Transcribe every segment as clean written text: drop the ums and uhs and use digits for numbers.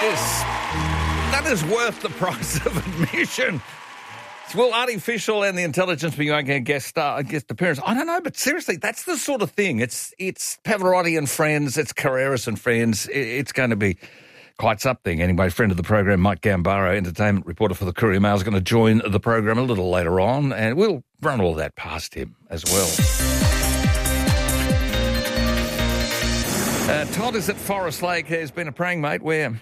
That is worth the price of admission. Will artificial and the intelligence be making a guest appearance? I don't know, but seriously, that's the sort of thing. It's Pavarotti and friends, it's Carreras and friends. It's going to be quite something. Anyway, friend of the program, Mike Gambaro, entertainment reporter for the Courier Mail, is going to join the program a little later on, and we'll run all that past him as well. Todd is at Forest Lake. There's been a praying, mate. Where?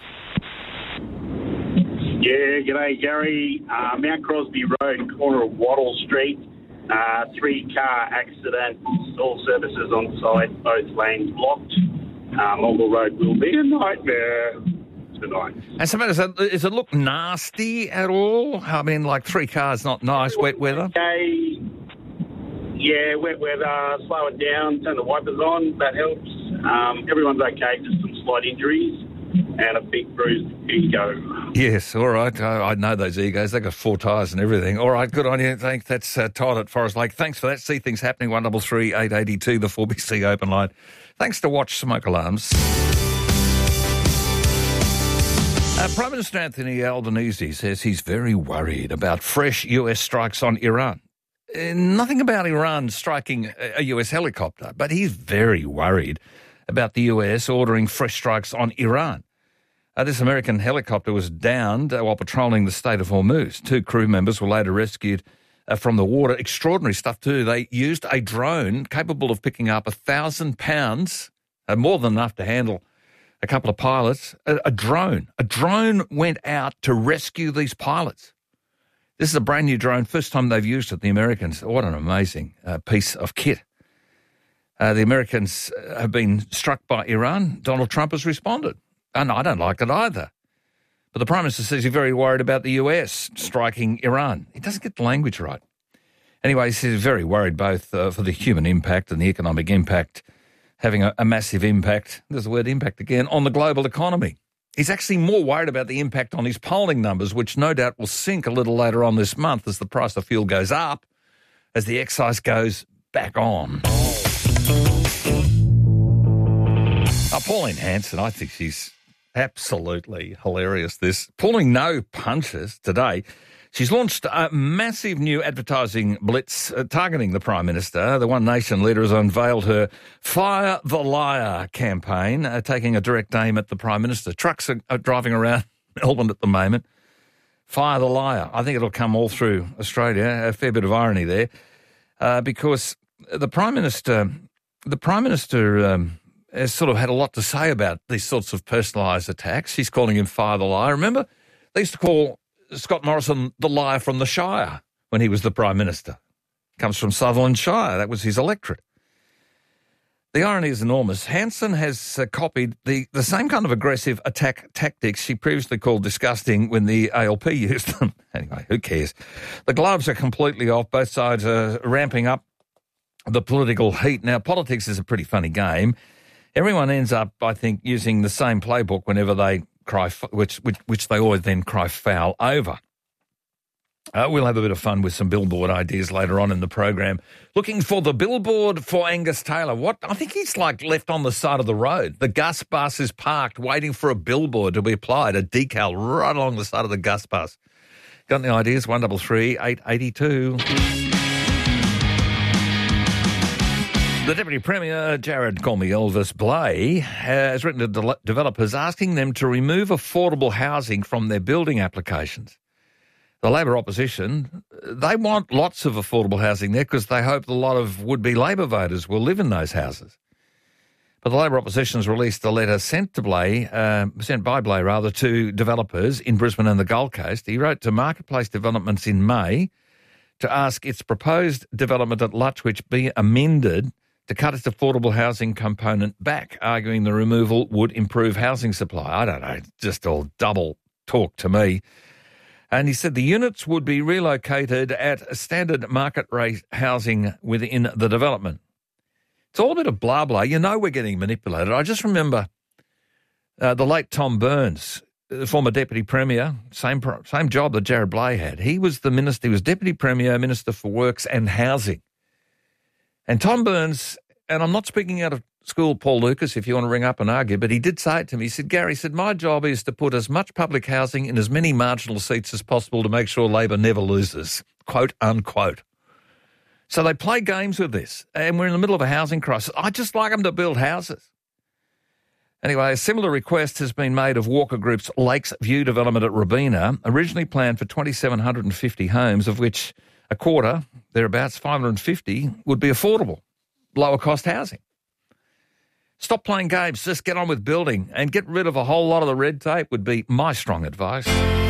Yeah, g'day, Gary. Mount Crosby Road, corner of Wattle Street. 3-car accident, all services on site, both lanes blocked. Mogul Road will be a nightmare tonight. And so, does it look nasty at all? I mean, like 3 cars, not nice, wet weather? Okay. Yeah, wet weather, slow it down, turn the wipers on, that helps. Everyone's okay, just some slight injuries. And a big bruised ego. Yes, all right. I know those egos. They've got 4 tyres and everything. All right, good on you. That's Todd at Forest Lake. Thanks for that. See things happening, 133 882, the 4BC open line. Thanks to Watch Smoke Alarms. Prime Minister Anthony Albanese says he's very worried about fresh US strikes on Iran. Nothing about Iran striking a US helicopter, but he's very worried about the US ordering fresh strikes on Iran. This American helicopter was downed while patrolling the Strait of Hormuz. 2 crew members were later rescued from the water. Extraordinary stuff too. They used a drone capable of picking up 1,000 pounds, more than enough to handle a couple of pilots. A drone went out to rescue these pilots. This is a brand new drone, first time they've used it, the Americans. What an amazing piece of kit. The Americans have been struck by Iran. Donald Trump has responded. And I don't like it either. But the Prime Minister says he's very worried about the US striking Iran. He doesn't get the language right. Anyway, he says he's very worried both for the human impact and the economic impact, having a massive impact, there's the word impact again, on the global economy. He's actually more worried about the impact on his polling numbers, which no doubt will sink a little later on this month as the price of fuel goes up, as the excise goes back on. Pauline Hanson, I think she's absolutely hilarious. Pulling no punches today. She's launched a massive new advertising blitz targeting the Prime Minister. The One Nation leader has unveiled her Fire the Liar campaign, taking a direct aim at the Prime Minister. Trucks are driving around Melbourne at the moment. Fire the Liar. I think it'll come all through Australia. A fair bit of irony there, because the Prime Minister has sort of had a lot to say about these sorts of personalised attacks. She's calling him Fire the Liar. Remember, they used to call Scott Morrison the liar from the Shire when he was the Prime Minister. Comes from Sutherland Shire. That was his electorate. The irony is enormous. Hanson has copied the same kind of aggressive attack tactics she previously called disgusting when the ALP used them. Anyway, who cares? The gloves are completely off. Both sides are ramping up the political heat. Now, politics is a pretty funny game. Everyone ends up, I think, using the same playbook whenever they cry, which they always then cry foul over. We'll have a bit of fun with some billboard ideas later on in the program. Looking for the billboard for Angus Taylor. What? I think he's like left on the side of the road. The Gus bus is parked waiting for a billboard to be applied, a decal right along the side of the Gus bus. Got any ideas? 133 882. The Deputy Premier, Jared Call Me Elvis Blay, has written to developers asking them to remove affordable housing from their building applications. The Labor opposition, they want lots of affordable housing there because they hope a lot of would-be Labor voters will live in those houses. But the Labor opposition has released a letter sent by Blay to developers in Brisbane and the Gold Coast. He wrote to Marketplace Developments in May to ask its proposed development at Lutwyche be amended to cut its affordable housing component back, arguing the removal would improve housing supply. I don't know, just all double talk to me. And he said the units would be relocated at standard market rate housing within the development. It's all a bit of blah, blah. You know we're getting manipulated. I just remember the late Tom Burns, the former Deputy Premier, same job that Jared Blay had. He was the minister. He was Deputy Premier, Minister for Works and Housing. And Tom Burns, and I'm not speaking out of school Paul Lucas if you want to ring up and argue, but he did say it to me. He said, Gary, my job is to put as much public housing in as many marginal seats as possible to make sure Labor never loses, quote, unquote. So they play games with this, and we're in the middle of a housing crisis. I just like them to build houses. Anyway, a similar request has been made of Walker Group's Lakes View development at Robina, originally planned for 2,750 homes, of which a quarter, thereabouts 550, would be affordable, lower-cost housing. Stop playing games, just get on with building and get rid of a whole lot of the red tape would be my strong advice.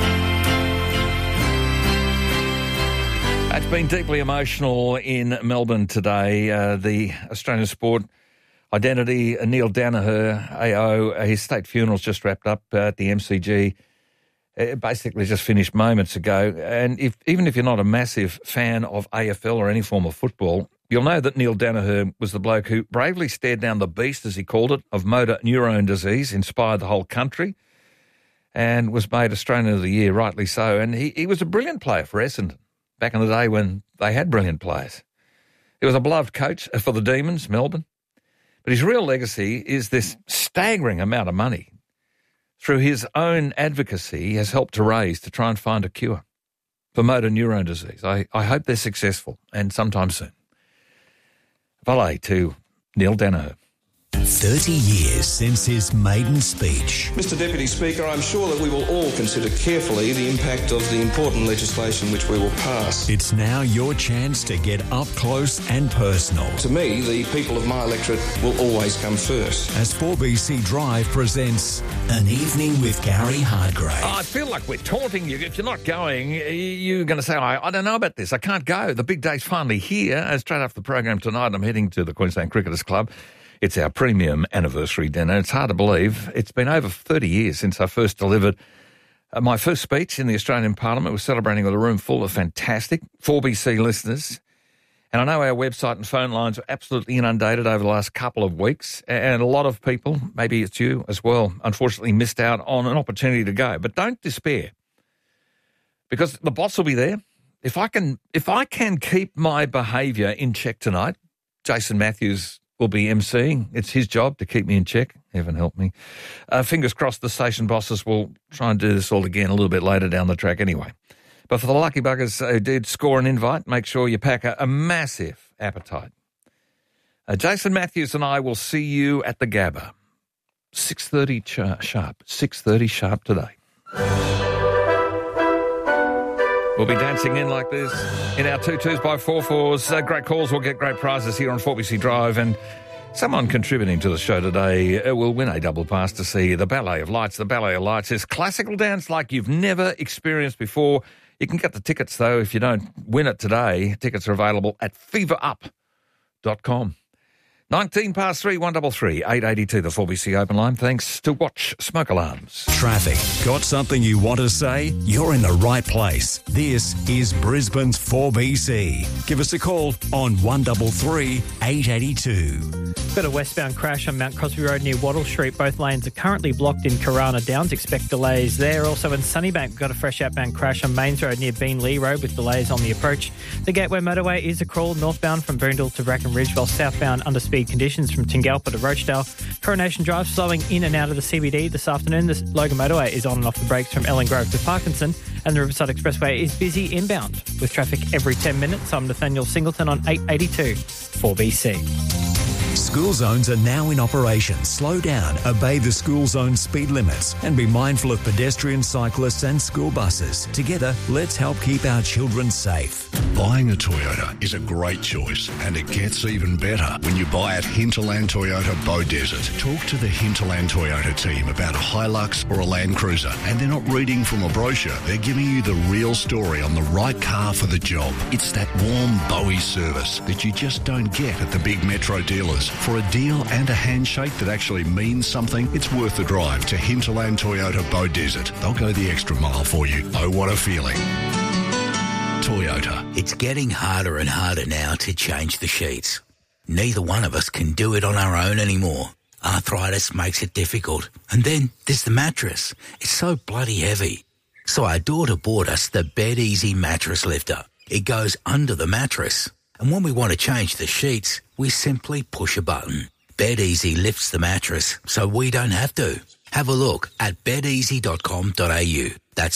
It's been deeply emotional in Melbourne today. The Australian sport identity, Neil Danaher, AO, his state funeral's just wrapped up at the MCG. It basically just finished moments ago. And even if you're not a massive fan of AFL or any form of football, you'll know that Neil Danaher was the bloke who bravely stared down the beast, as he called it, of motor neurone disease, inspired the whole country, and was made Australian of the Year, rightly so. And he was a brilliant player for Essendon back in the day when they had brilliant players. He was a beloved coach for the Demons, Melbourne. But his real legacy is this staggering amount of money through his own advocacy he has helped to raise to try and find a cure for motor neurone disease. I hope they're successful, and sometime soon. Valet to Neil Danaher. 30 years since his maiden speech. Mr Deputy Speaker, I'm sure that we will all consider carefully the impact of the important legislation which we will pass. It's now your chance to get up close and personal. To me, the people of my electorate will always come first. As 4BC Drive presents An Evening with Gary Hardgrave. I feel like we're taunting you. If you're not going, you're going to say, I don't know about this. I can't go. The big day's finally here. Straight after the program tonight, I'm heading to the Queensland Cricketers Club. It's our premium anniversary dinner. It's hard to believe. It's been over 30 years since I first delivered my first speech in the Australian Parliament. We're celebrating with a room full of fantastic 4BC listeners. And I know our website and phone lines are absolutely inundated over the last couple of weeks. And a lot of people, maybe it's you as well, unfortunately missed out on an opportunity to go. But don't despair, because the boss will be there. If I can keep my behaviour in check tonight, Jason Matthews will be emceeing. It's his job to keep me in check. Heaven help me. Fingers crossed the station bosses will try and do this all again a little bit later down the track anyway. But for the lucky buggers who did score an invite, make sure you pack a massive appetite. Jason Matthews and I will see you at the Gabba. 6:30 sharp. 6:30 sharp today. We'll be dancing in like this in our 2-2s-by-4-4s. Great calls will get great prizes here on 4BC Drive, and someone contributing to the show today will win a double pass to see the Ballet of Lights. The Ballet of Lights is classical dance like you've never experienced before. You can get the tickets, though, if you don't win it today. Tickets are available at feverup.com. 19 past 3, 133 882, the 4BC open line. Thanks to Watch Smoke Alarms. Traffic. Got something you want to say? You're in the right place. This is Brisbane's 4BC. Give us a call on 133 882. Got a westbound crash on Mount Crosby Road near Wattle Street. Both lanes are currently blocked in Karana Downs. Expect delays there. Also in Sunnybank, we've got a fresh outbound crash on Mains Road near Bean-Lee Road with delays on the approach. The Gateway Motorway is a crawl northbound from Boondall to Bracken Ridge, while southbound under speed conditions from Tingalpa to Rochdale. Coronation Drive slowing in and out of the CBD this afternoon. The Logan Motorway is on and off the brakes from Ellen Grove to Parkinson, and the Riverside Expressway is busy inbound with traffic every 10 minutes. I'm Nathaniel Singleton on 882 4BC. School zones are now in operation. Slow down, obey the school zone speed limits, and be mindful of pedestrians, cyclists and school buses. Together, let's help keep our children safe. Buying a Toyota is a great choice, and it gets even better when you buy at Hinterland Toyota Beaudesert. Talk to the Hinterland Toyota team about a Hilux or a Land Cruiser, and they're not reading from a brochure. They're giving you the real story on the right car for the job. It's that warm Bowie service that you just don't get at the big metro dealers. For a deal and a handshake that actually means something, it's worth the drive to Hinterland Toyota Beaudesert. They'll go the extra mile for you. Oh, what a feeling. Toyota. It's getting harder and harder now to change the sheets. Neither one of us can do it on our own anymore. Arthritis makes it difficult. And then there's the mattress. It's so bloody heavy. So our daughter bought us the Bed Easy mattress lifter. It goes under the mattress. And when we want to change the sheets, we simply push a button. BetEasy lifts the mattress so we don't have to. Have a look at beteasy.com.au. That's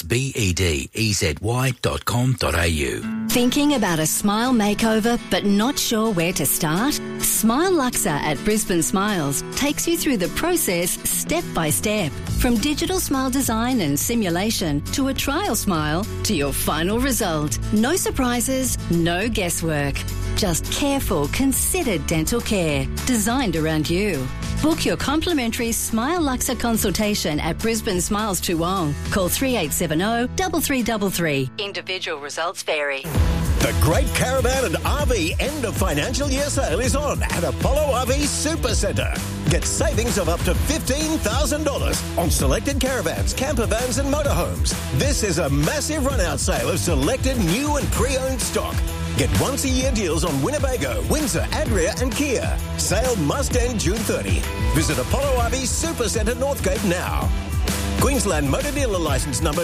bedezy.com.au. Thinking about a smile makeover but not sure where to start? Smile Luxa at Brisbane Smiles takes you through the process step by step. From digital smile design and simulation to a trial smile to your final result. No surprises, no guesswork. Just careful, considered dental care designed around you. Book your complimentary Smile Luxa consultation at Brisbane Smiles Toowong. Call 3870 3333. Individual results vary. The Great Caravan and RV end of financial year sale is on at Apollo RV Supercentre. Get savings of up to $15,000 on selected caravans, camper vans and motorhomes. This is a massive run-out sale of selected new and pre-owned stock. Get once-a-year deals on Winnebago, Windsor, Adria and Kia. Sale must end June 30. Visit Apollo RV Supercentre Northgate now. Queensland Motor Dealer Licence number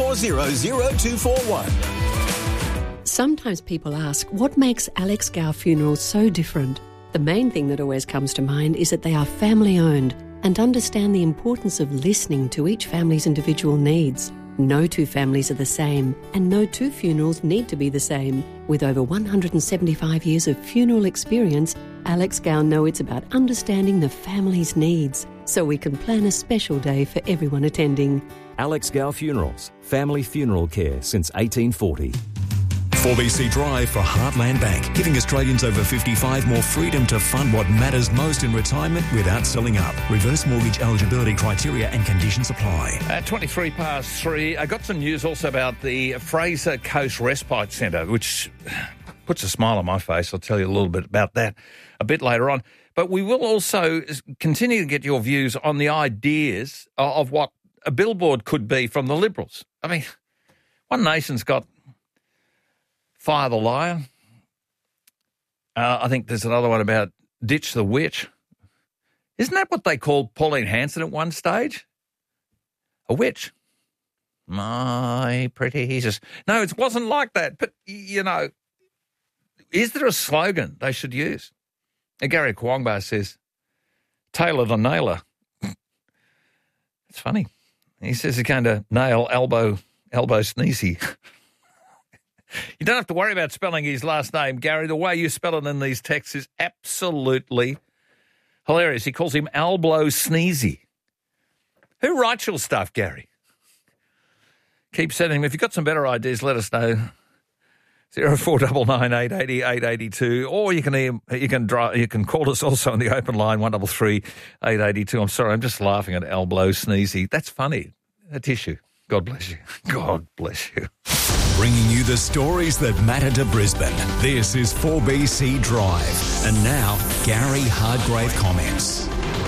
2400241. Sometimes people ask, what makes Alex Gow Funerals so different? The main thing that always comes to mind is that they are family-owned and understand the importance of listening to each family's individual needs. No two families are the same, and no two funerals need to be the same. With over 175 years of funeral experience, Alex Gow knows it's about understanding the family's needs, so we can plan a special day for everyone attending. Alex Gow Funerals, family funeral care since 1840. 4BC Drive for Heartland Bank, giving Australians over 55 more freedom to fund what matters most in retirement without selling up. Reverse mortgage eligibility criteria and conditions apply. At 3:23, I got some news also about the Fraser Coast Respite Centre, which puts a smile on my face. I'll tell you a little bit about that a bit later on. But we will also continue to get your views on the ideas of what a billboard could be from the Liberals. I mean, One Nation's got Fire the Liar. I think there's another one about Ditch the Witch. Isn't that what they called Pauline Hanson at one stage? A witch. My pretty Jesus. No, it wasn't like that. But, you know, is there a slogan they should use? And Gary Kwongba says, Taylor the Nailer. It's funny. He says he's going to nail elbow sneezy. You don't have to worry about spelling his last name, Gary. The way you spell it in these texts is absolutely hilarious. He calls him Alblo Sneezy. Who writes your stuff, Gary? Keep sending them. If you've got some better ideas, let us know. 0499 880 882, or you can call us also on the open line 133 882. I'm sorry, I'm just laughing at Alblo Sneezy. That's funny. A tissue. God bless you. God bless you. Bringing you the stories that matter to Brisbane. This is 4BC Drive. And now, Gary Hardgrave comments.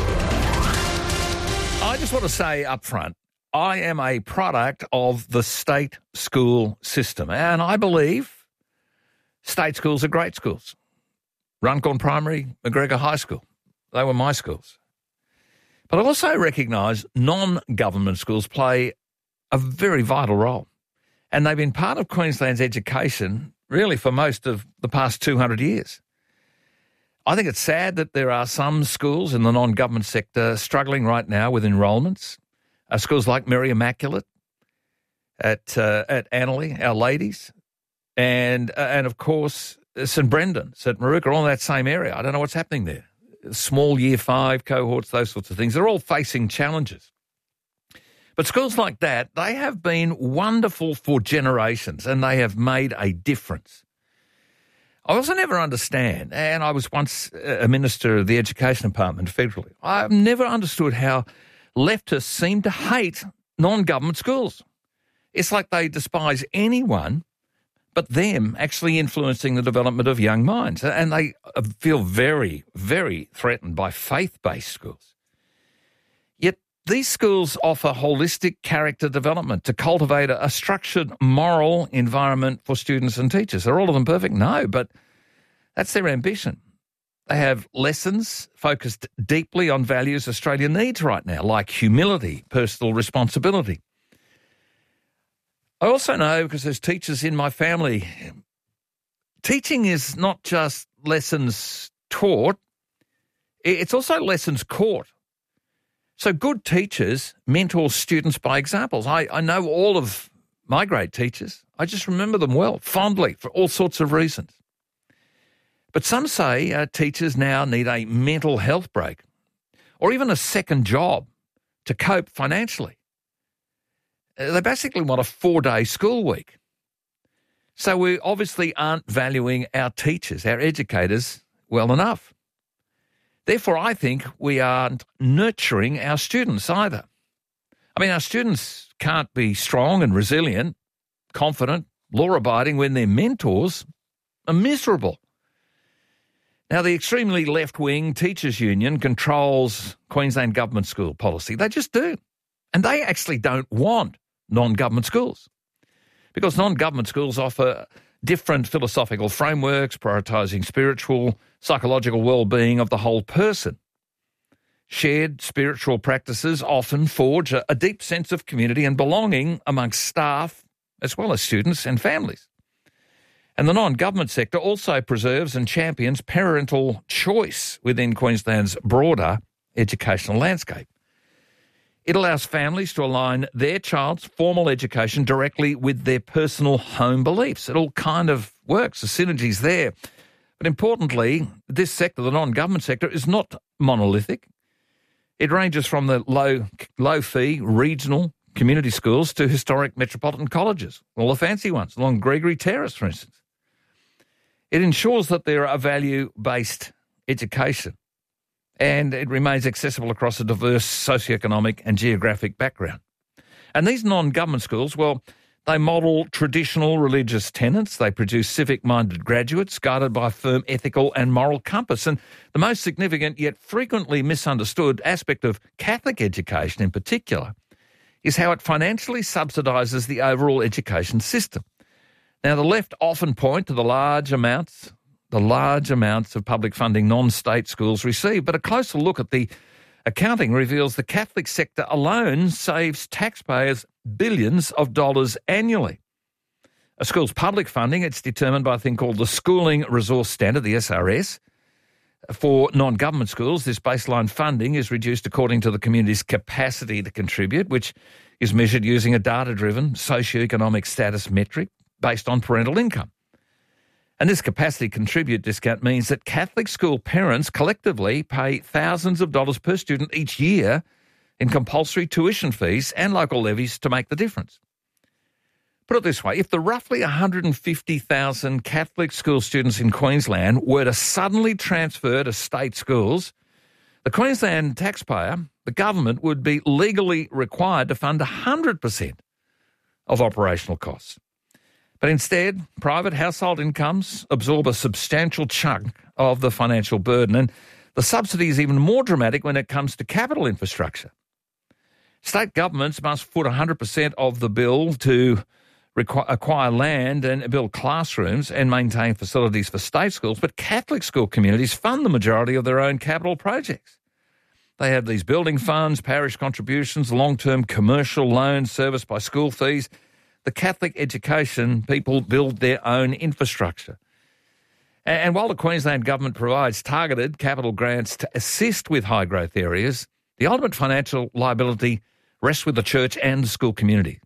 I just want to say up front, I am a product of the state school system, and I believe state schools are great schools. Runcorn Primary, McGregor High School, they were my schools. But I also recognise non-government schools play a very vital role. And they've been part of Queensland's education really for most of the past 200 years. I think it's sad that there are some schools in the non-government sector struggling right now with enrolments. Schools like Mary Immaculate at Annerley, Our Ladies, and of course St Brendan's at Moorooka, all in that same area. I don't know what's happening there. Small Year 5 cohorts, those sorts of things. They're all facing challenges. But schools like that, they have been wonderful for generations and they have made a difference. I also never understand, and I was once a minister of the Education Department federally, I've never understood how leftists seem to hate non-government schools. It's like they despise anyone but them actually influencing the development of young minds. And they feel very, very threatened by faith-based schools. Yet these schools offer holistic character development to cultivate a structured moral environment for students and teachers. Are all of them perfect? No, but that's their ambition. They have lessons focused deeply on values Australia needs right now, like humility, personal responsibility. I also know, because there's teachers in my family, teaching is not just lessons taught, It's also lessons caught. So good teachers mentor students by examples. I know all of my great teachers. I just remember them well, fondly, for all sorts of reasons. But some say teachers now need a mental health break or even a second job to cope financially. They basically want a 4-day school week. So we obviously aren't valuing our teachers, our educators, well enough. Therefore, I think we aren't nurturing our students either. I mean, our students can't be strong and resilient, confident, law-abiding when their mentors are miserable. Now, the extremely left-wing Teachers Union controls Queensland government school policy. They just do. And they actually don't want non-government schools because non-government schools offer different philosophical frameworks, prioritising spiritual, psychological well-being of the whole person. Shared spiritual practices often forge a deep sense of community and belonging amongst staff as well as students and families. And the non-government sector also preserves and champions parental choice within Queensland's broader educational landscape. It allows families to align their child's formal education directly with their personal home beliefs. It all kind of works. The synergy's there. But importantly, this sector, the non-government sector, is not monolithic. It ranges from the low-fee regional community schools to historic metropolitan colleges, all the fancy ones, along Gregory Terrace, for instance. It ensures that there are value-based education and it remains accessible across a diverse socioeconomic and geographic background. And these non-government schools, well, they model traditional religious tenets. They produce civic-minded graduates guided by a firm ethical and moral compass. And the most significant yet frequently misunderstood aspect of Catholic education in particular is how it financially subsidises the overall education system. Now, the left often point to the large amounts of public funding non-state schools receive, but a closer look at the accounting reveals the Catholic sector alone saves taxpayers billions of dollars annually. A school's public funding, it's determined by a thing called the Schooling Resource Standard, the SRS. For non-government schools, this baseline funding is reduced according to the community's capacity to contribute, which is measured using a data-driven socioeconomic status metric based on parental income. And this capacity contribute discount means that Catholic school parents collectively pay thousands of dollars per student each year in compulsory tuition fees and local levies to make the difference. Put it this way, if the roughly 150,000 Catholic school students in Queensland were to suddenly transfer to state schools, the Queensland taxpayer, the government, would be legally required to fund 100% of operational costs. But instead, private household incomes absorb a substantial chunk of the financial burden, and the subsidy is even more dramatic when it comes to capital infrastructure. State governments must foot 100% of the bill to acquire land and build classrooms and maintain facilities for state schools, but Catholic school communities fund the majority of their own capital projects. They have these building funds, parish contributions, long-term commercial loans serviced by school fees. The Catholic education people build their own infrastructure. And while the Queensland government provides targeted capital grants to assist with high-growth areas, the ultimate financial liability rests with the church and the school community.